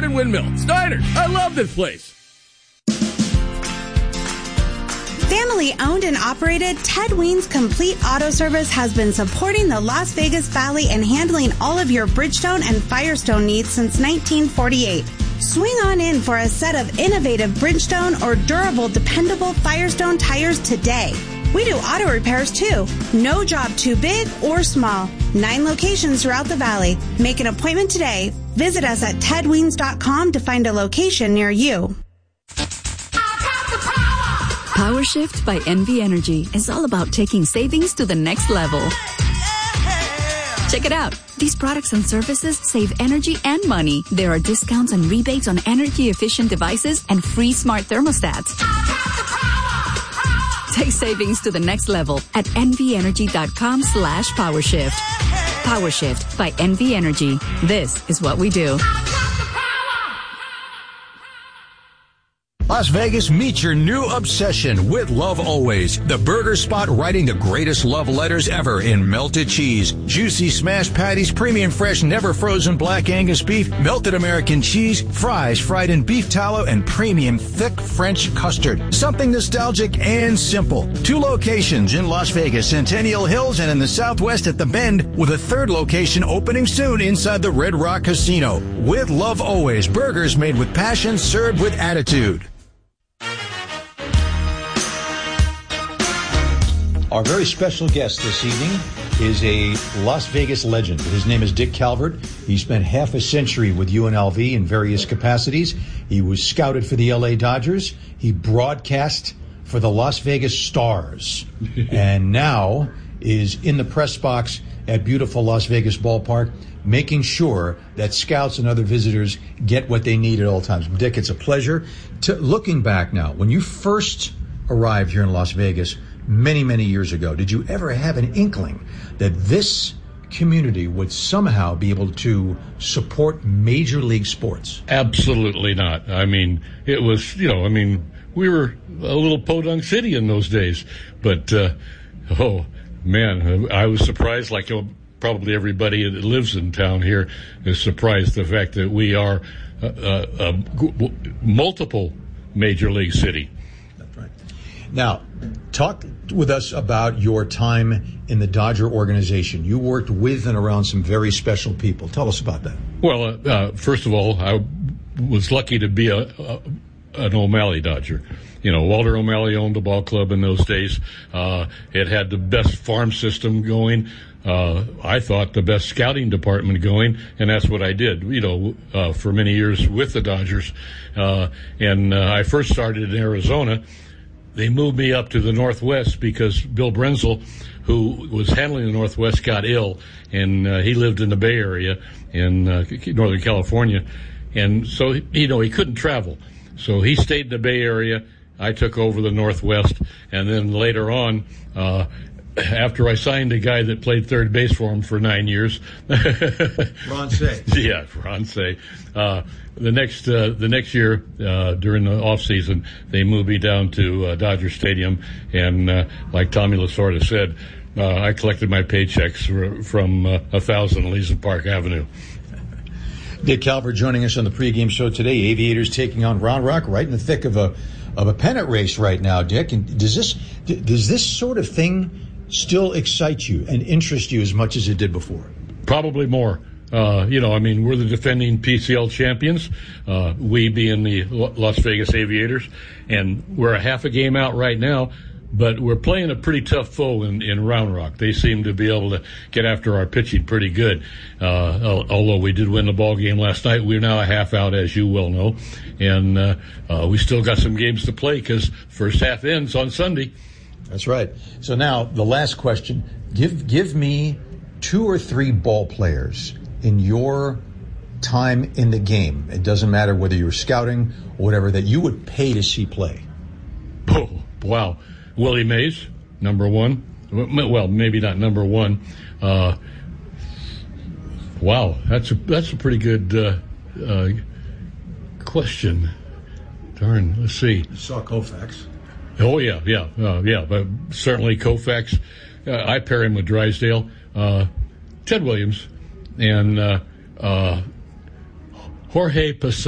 Modern Windmill. Steiner, I love this place. Family owned and operated, Ted Ween's Complete Auto Service has been supporting the Las Vegas Valley and handling all of your Bridgestone and Firestone needs since 1948. Swing on in for a set of innovative Bridgestone or durable, dependable Firestone tires today. We do auto repairs too. No job too big or small. 9 locations throughout the valley. Make an appointment today. Visit us at tedweens.com to find a location near you. Power Shift by NV Energy is all about taking savings to the next level. Check it out. These products and services save energy and money. There are discounts and rebates on energy-efficient devices and free smart thermostats. Take savings to the next level at nvenergy.com/powershift. PowerShift by NV Energy. This is what we do. Las Vegas, meet your new obsession with Love Always, the burger spot writing the greatest love letters ever in melted cheese, juicy smashed patties, premium fresh, never frozen black Angus beef, melted American cheese, fries fried in beef tallow, and premium thick French custard. Something nostalgic and simple. 2 locations in Las Vegas, Centennial Hills, and in the Southwest at The Bend, with a 3rd location opening soon inside the Red Rock Casino. With Love Always, burgers made with passion, served with attitude. Our very special guest this evening is a Las Vegas legend. His name is Dick Calvert. He spent half a century with UNLV in various capacities. He was scouted for the LA Dodgers. He broadcast for the Las Vegas Stars. And now is in the press box at beautiful Las Vegas Ballpark, making sure that scouts and other visitors get what they need at all times. Dick, it's a pleasure. Looking back now, when you first arrived here in Las Vegas, many, many years ago, did you ever have an inkling that this community would somehow be able to support major league sports? Absolutely not. I mean, it was, we were a little podunk city in those days. But, oh, man, I was surprised, like probably everybody that lives in town here is surprised the fact that we are a multiple major league city. Now, talk with us about your time in the Dodger organization. You worked with and around some very special people. Tell us about that. Well, first of all, I was lucky to be an O'Malley Dodger. Walter O'Malley owned the ball club in those days. It had the best farm system going. I thought the best scouting department going, and that's what I did, for many years with the Dodgers. And I first started in Arizona. They moved me up to the Northwest because Bill Brenzel, who was handling the Northwest, got ill, and he lived in the Bay Area in Northern California. And so, he couldn't travel. So he stayed in the Bay Area. I took over the Northwest. And then later on, after I signed a guy that played third base for him for 9 years. Ron Say. Yeah, Ron Say. The next year, during the off season, they moved me down to Dodger Stadium, and like Tommy Lasorda said, I collected my paychecks from 1,000 Elysian Park Avenue. Dick Calvert joining us on the pregame show today. Aviators taking on Round Rock, right in the thick of a pennant race right now, Dick. And does this sort of thing still excite you and interest you as much as it did before? Probably more. We're the defending PCL champions, we being the Las Vegas Aviators, and we're a half a game out right now, but we're playing a pretty tough foe in Round Rock. They seem to be able to get after our pitching pretty good. Although we did win the ball game last night, we're now a half out, as you well know, and we still got some games to play because first half ends on Sunday. That's right. So now the last question: give me 2 or 3 ball players in your time in the game. It doesn't matter whether you're scouting or whatever, that you would pay to see play. Oh, wow. Willie Mays, number 1. Well, maybe not number 1. Wow, that's a pretty good question. Darn, let's see. You saw Koufax. Oh, yeah, but certainly Koufax. I pair him with Drysdale. Ted Williams and Jorge Posada.